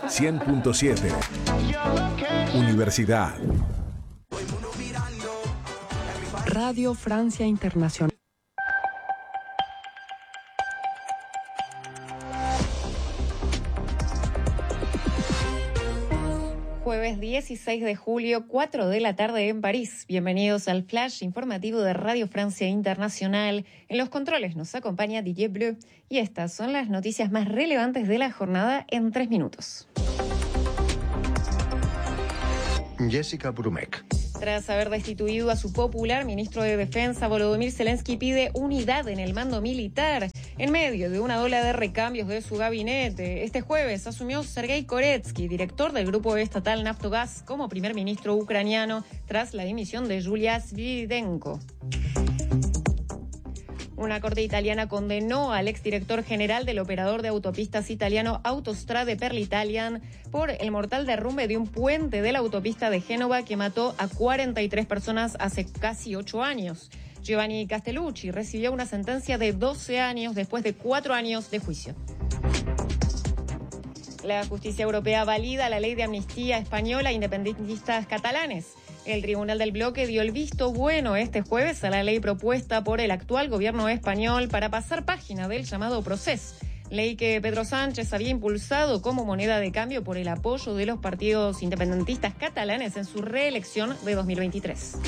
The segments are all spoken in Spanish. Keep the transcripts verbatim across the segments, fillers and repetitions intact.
cien punto siete. Universidad. Radio Francia Internacional. Jueves dieciséis de julio, cuatro de la tarde en París. Bienvenidos al flash informativo de Radio Francia Internacional. En los controles nos acompaña Didier Bleu y estas son las noticias más relevantes de la jornada en tres minutos. Jessica Brumek. Tras haber destituido a su popular ministro de Defensa, Volodymyr Zelensky pide unidad en el mando militar. En medio de una ola de recambios de su gabinete, este jueves asumió Sergei Koretsky, director del grupo estatal Naftogaz, como primer ministro ucraniano tras la dimisión de Yulia Svidenko. Una corte italiana condenó al exdirector general del operador de autopistas italiano Autostrade per l'Italian por el mortal derrumbe de un puente de la autopista de Génova que mató a cuarenta y tres personas hace casi ocho años. Giovanni Castellucci recibió una sentencia de doce años después de cuatro años de juicio. La justicia europea valida la ley de amnistía española a independentistas catalanes. El Tribunal del Bloque dio el visto bueno este jueves a la ley propuesta por el actual gobierno español para pasar página del llamado Procés, ley que Pedro Sánchez había impulsado como moneda de cambio por el apoyo de los partidos independentistas catalanes en su reelección de dos mil veintitrés.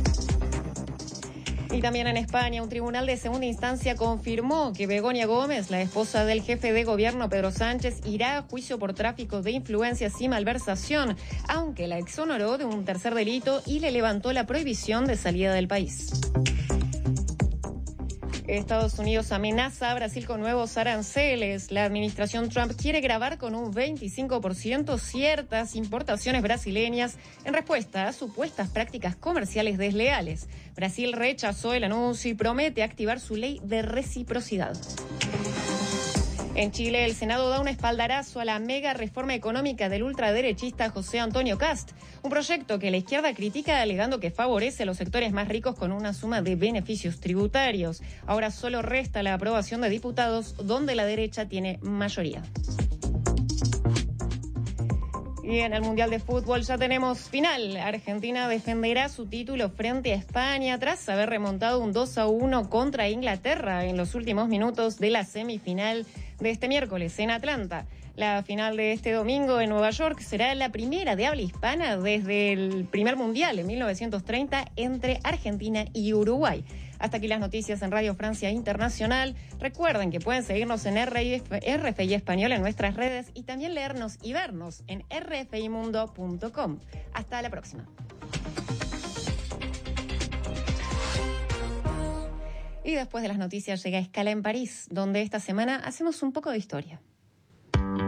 Y también en España, un tribunal de segunda instancia confirmó que Begoña Gómez, la esposa del jefe de gobierno Pedro Sánchez, irá a juicio por tráfico de influencias y malversación, aunque la exoneró de un tercer delito y le levantó la prohibición de salida del país. Estados Unidos amenaza a Brasil con nuevos aranceles. La administración Trump quiere gravar con un veinticinco por ciento ciertas importaciones brasileñas en respuesta a supuestas prácticas comerciales desleales. Brasil rechazó el anuncio y promete activar su ley de reciprocidad. En Chile, el Senado da un espaldarazo a la mega reforma económica del ultraderechista José Antonio Kast, un proyecto que la izquierda critica alegando que favorece a los sectores más ricos con una suma de beneficios tributarios. Ahora solo resta la aprobación de diputados, donde la derecha tiene mayoría. Y en el Mundial de Fútbol ya tenemos final. Argentina defenderá su título frente a España tras haber remontado un dos a uno contra Inglaterra en los últimos minutos de la semifinal de este miércoles en Atlanta. La final de este domingo en Nueva York será la primera de habla hispana desde el primer Mundial en mil novecientos treinta entre Argentina y Uruguay. Hasta aquí las noticias en Radio Francia Internacional. Recuerden que pueden seguirnos en R F I Español en nuestras redes y también leernos y vernos en r f i mundo punto com. Hasta la próxima. Y después de las noticias llega Escala en París, donde esta semana hacemos un poco de historia.